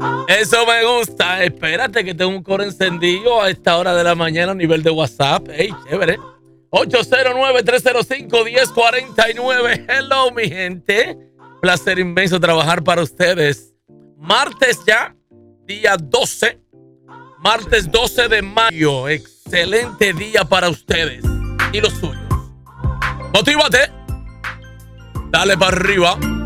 Eso me gusta. Espérate que tengo un coro encendido a esta hora de la mañana a nivel de WhatsApp. Ey, chévere. 809-305-1049. Hello, mi gente. Placer inmenso trabajar para ustedes. Martes ya, día 12. Martes 12 de mayo. Excelente día para ustedes y los suyos. Motívate. Dale para arriba.